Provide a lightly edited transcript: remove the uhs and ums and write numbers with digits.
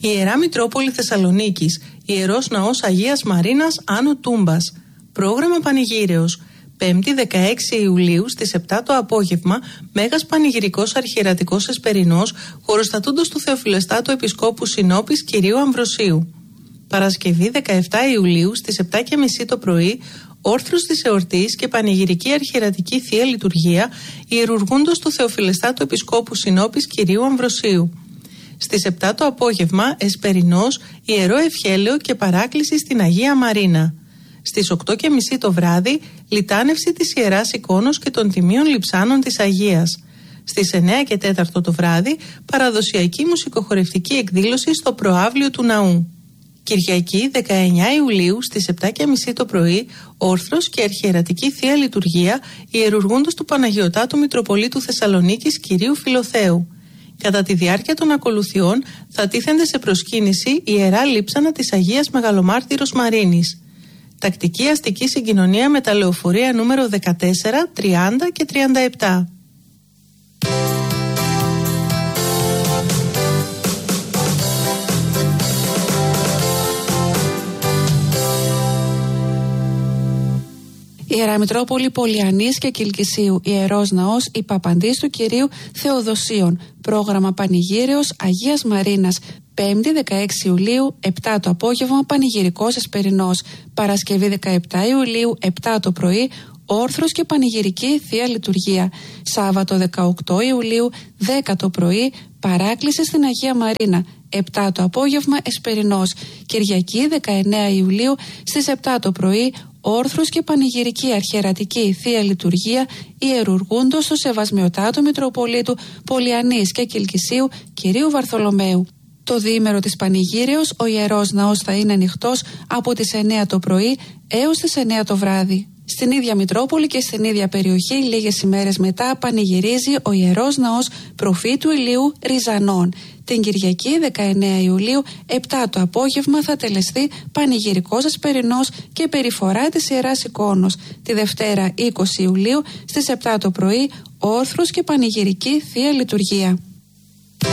Ιερά Μητρόπολη Θεσσαλονίκης, Ιερός Ναός Αγίας Μαρίνας Άνω Τούμπας. Πρόγραμμα Πανηγύρεως. 5η 16 Ιουλίου στις 7 το απόγευμα, Μέγας Πανηγυρικός Αρχιερατικός Εσπερινός, χωροστατούντος του Θεοφιλεστάτου Επισκόπου Συνόπης Κυρίου Αμβροσίου. Παρασκευή 17 Ιουλίου στις 7:30 το πρωί, όρθρος της εορτής και πανηγυρική αρχιερατική Θεία Λειτουργία, ιερουργούντος του Θεοφιλεστάτου Επισκόπου Συνόπης Κυρίου Αμβροσίου. Στις 7 το απόγευμα, Εσπερινός, Ιερό Ευχέλαιο και παράκληση στην Αγία Μαρίνα. Στις 8:30 το βράδυ, λιτάνευση της Ιεράς Εικόνος και των Τιμίων Λειψάνων της Αγίας. Στις 9:04 το βράδυ, παραδοσιακή μουσικοχορευτική εκδήλωση στο προαύλιο του ναού. Κυριακή 19 Ιουλίου στις 7:30 το πρωί, όρθρος και αρχιερατική Θεία Λειτουργία, ιερουργούντος του Παναγιωτάτου Μητροπολίτου Θεσσαλονίκης Κυρίου Φιλοθέου. Κατά τη διάρκεια των ακολουθιών θα τίθενται σε προσκύνηση Ιερά Λείψανα της Αγίας Μεγαλομάρτυρος Μαρίνης. Τακτική αστική συγκοινωνία με τα λεωφορεία νούμερο 14, 30 και 37. Ιερά Μητρόπολη Πολιανής και Κιλκυσίου, Ιερός Ναός Υπαπαντής του Κυρίου Θεοδοσίων. Πρόγραμμα Πανηγύρεως Αγίας Μαρίνας. 5η 16 Ιουλίου, 7 το απόγευμα, Πανηγυρικός Εσπερινός. Παρασκευή 17 Ιουλίου, 7 το πρωί, όρθρος και πανηγυρική Θεία Λειτουργία. Σάββατο 18 Ιουλίου, 10 το πρωί, παράκληση στην Αγία Μαρίνα. 7 το απόγευμα, Εσπερινός. Κυριακή 19 Ιουλίου, στις 7 το πρωί, όρθρος και πανηγυρική αρχιερατική Θεία Λειτουργία, ιερουργούντος του Σεβασμιωτάτου Μητροπολίτου Πολιανής και Κιλκυσίου Κυρίου Βαρθολομαίου. Το διήμερο της Πανηγύρεως, ο Ιερός Ναός θα είναι ανοιχτός από τις 9 το πρωί έως τις 9 το βράδυ. Στην ίδια Μητρόπολη και στην ίδια περιοχή, λίγες ημέρες μετά, πανηγυρίζει ο Ιερός Ναός Προφήτου Ηλίου Ριζανών. Την Κυριακή 19 Ιουλίου, 7 το απόγευμα, θα τελεστεί πανηγυρικός Εσπερινός και περιφορά της Ιεράς Εικόνος. Τη Δευτέρα 20 Ιουλίου στις 7 το πρωί, όρθρος και πανηγυρική Θεία Λειτουργία.